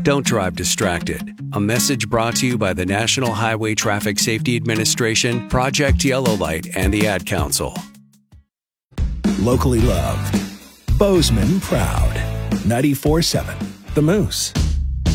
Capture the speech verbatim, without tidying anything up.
Don't drive distracted. A message brought to you by the National Highway Traffic Safety Administration, Project Yellow Light, and the Ad Council. Locally loved. Bozeman proud. ninety-four point seven The Moose.